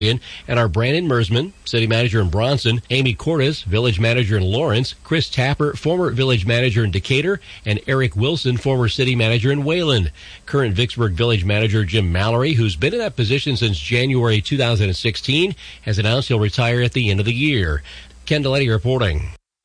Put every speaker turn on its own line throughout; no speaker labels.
and are Brandon Mersman, city manager in Bronson, Amy Cordes, village manager in Lawrence, Chris Tapper, former village manager in Decatur, and Eric Wilson, former city manager in Wayland. Current Vicksburg village manager Jim Mallory, who's been in that position since January 2016, has announced he'll retire at the end of the year. Ken Deletti reporting.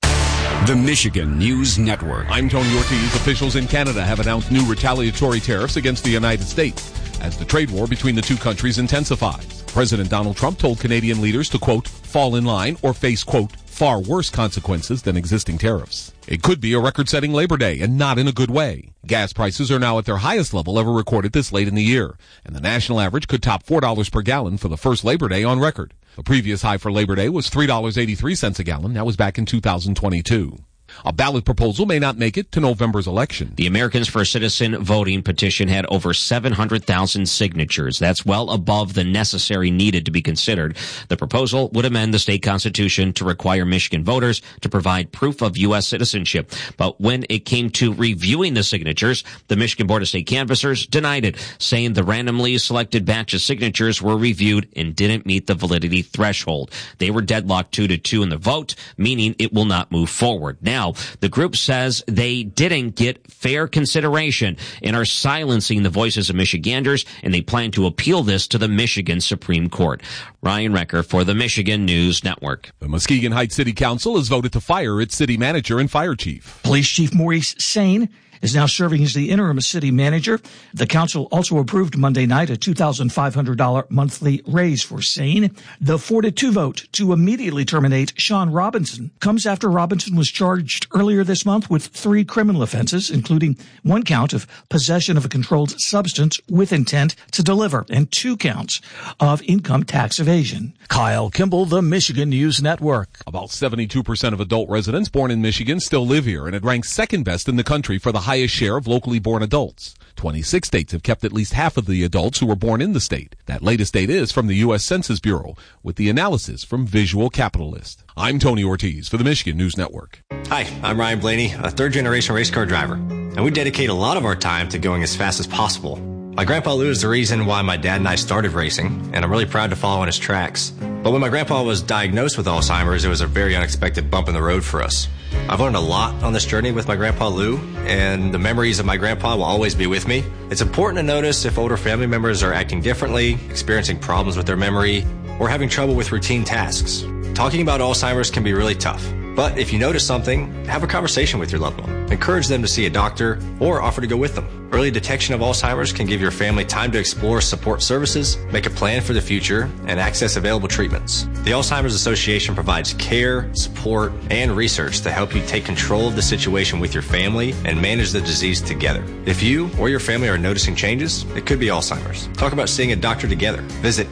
The Michigan News Network.
I'm Tony Ortiz. Officials in Canada have announced new retaliatory tariffs against the United States as the trade war between the two countries intensifies. President Donald Trump told Canadian leaders to, quote, fall in line or face, quote, far worse consequences than existing tariffs. It could be a record-setting Labor Day, and not in a good way. Gas prices are now at their highest level ever recorded this late in the year, and the national average could top $4 per gallon for the first Labor Day on record. The previous high for Labor Day was $3.83 a gallon. That was back in 2022. A ballot proposal may not make it to November's election.
The Americans for Citizen voting petition had over 700,000 signatures. That's well above the necessary needed to be considered. The proposal would amend the state constitution to require Michigan voters to provide proof of U.S. citizenship. But when it came to reviewing the signatures, the Michigan Board of State Canvassers denied it, saying the randomly selected batch of signatures were reviewed and didn't meet the validity threshold. They were deadlocked 2-2 in the vote, meaning it will not move forward. Now, the group says they didn't get fair consideration and are silencing the voices of Michiganders, and they plan to appeal this to the Michigan Supreme Court. Ryan Recker for the Michigan News Network.
The Muskegon Heights City Council has voted to fire its city manager and fire chief.
Police Chief Maurice Sane is now serving as the interim city manager. The council also approved Monday night a $2,500 monthly raise for Sane. The 4-2 vote to immediately terminate Sean Robinson comes after Robinson was charged earlier this month with 3 criminal offenses, including 1 count of possession of a controlled substance with intent to deliver and 2 counts of income tax evasion. Kyle Kimball, the Michigan News Network.
About 72% of adult residents born in Michigan still live here, and it ranks second best in the country for the highest share of locally born adults. 26 states have kept at least half of the adults who were born in the state. That latest data is from the U.S. Census Bureau, with the analysis from Visual Capitalist. I'm Tony Ortiz for the Michigan News Network.
Hi, I'm Ryan Blaney, a third-generation race car driver, and we dedicate a lot of our time to going as fast as possible. My grandpa Lou is the reason why my dad and I started racing, and I'm really proud to follow in his tracks. But when my grandpa was diagnosed with Alzheimer's, it was a very unexpected bump in the road for us. I've learned a lot on this journey with my grandpa Lou, and the memories of my grandpa will always be with me. It's important to notice if older family members are acting differently, experiencing problems with their memory, or having trouble with routine tasks. Talking about Alzheimer's can be really tough. But if you notice something, have a conversation with your loved one. Encourage them to see a doctor or offer to go with them. Early detection of Alzheimer's can give your family time to explore support services, make a plan for the future, and access available treatments. The Alzheimer's Association provides care, support, and research to help you take control of the situation with your family and manage the disease together. If you or your family are noticing changes, it could be Alzheimer's. Talk about seeing a doctor together. Visit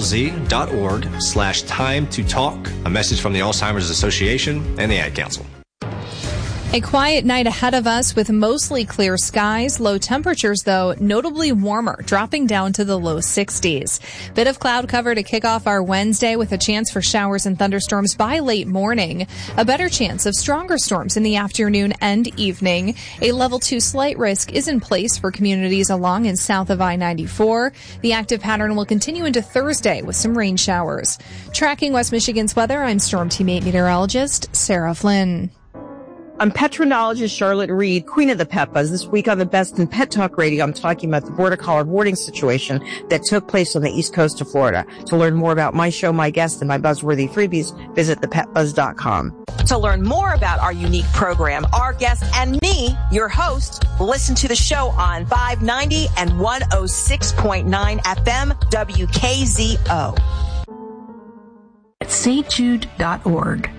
alz.org/time to talk. A message from the Alzheimer's Association and the Ad Council.
A quiet night ahead of us with mostly clear skies. Low temperatures, though, notably warmer, dropping down to the low 60s. Bit of cloud cover to kick off our Wednesday with a chance for showers and thunderstorms by late morning. A better chance of stronger storms in the afternoon and evening. A level 2 slight risk is in place for communities along and south of I-94. The active pattern will continue into Thursday with some rain showers. Tracking West Michigan's weather, I'm Storm Team 8 meteorologist Sarah Flynn.
I'm petronologist Charlotte Reed, Queen of the Peppas. This week on the Best in Pet Talk Radio, I'm talking about the border collie boarding situation that took place on the east coast of Florida. To learn more about my show, my guests, and my buzzworthy freebies, visit thepetbuzz.com.
To learn more about our unique program, our guests, and me, your host, listen to the show on 590 and 106.9 FM WKZO.
At stjude.org.